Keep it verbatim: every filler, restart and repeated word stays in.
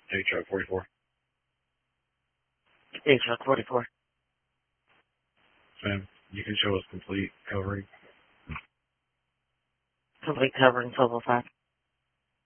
Take truck forty-four. Take truck forty-four. Sam, you can show us complete covering. Complete covering twelve oh five.